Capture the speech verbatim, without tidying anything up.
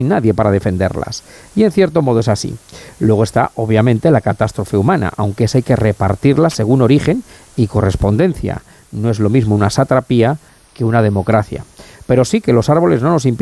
nadie para defenderlas. Y en cierto modo es así. Luego está, obviamente, la catástrofe humana, aunque esa hay que repartirla según origen y correspondencia. No es lo mismo una satrapía que una democracia. Pero sí que los árboles no nos impiden